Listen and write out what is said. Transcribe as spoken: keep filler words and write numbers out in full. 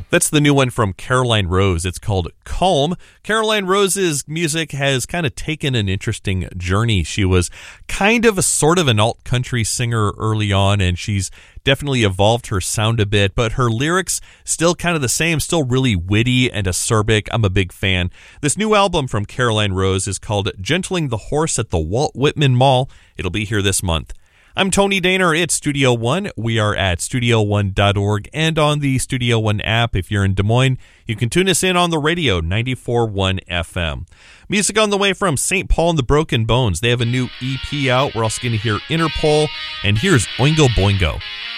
That's the new one from Caroline Rose. It's called Calm. Caroline Rose's music has kind of taken an interesting journey. She was kind of a sort of an alt country singer early on, and she's definitely evolved her sound a bit, but her lyrics still kind of the same, still really witty and acerbic. I'm a big fan. This new album from Caroline Rose is called Gentling the Horse at the Walt Whitman Mall. It'll be here this month. I'm Tony Daner. It's Studio One. We are at studio one dot org and on the Studio One app. If you're in Des Moines, you can tune us in on the radio, ninety-four point one F M. Music on the way from Saint Paul and the Broken Bones. They have a new E P out. We're also going to hear Interpol, and here's Oingo Boingo.